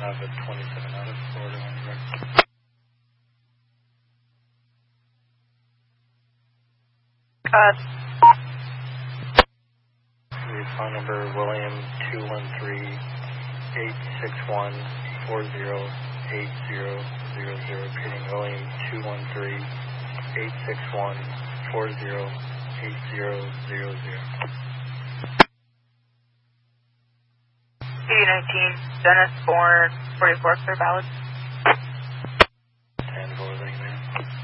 out of 27 out of Florida on the record. Phone number William 213-861-408000. Repeating William 213-861-408000. U19 Dennis Bourne 44 clear valid.